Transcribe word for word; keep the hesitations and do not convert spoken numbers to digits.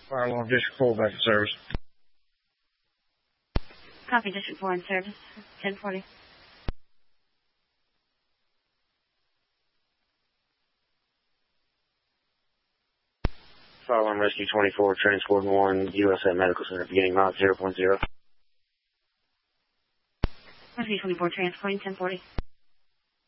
Fire alarm District four back in service. Copy, District four in service. ten forty. Fire alarm rescue twenty-four, transport one, U S A Medical Center, beginning Mach zero point zero. Rescue twenty-four, transporting ten forty.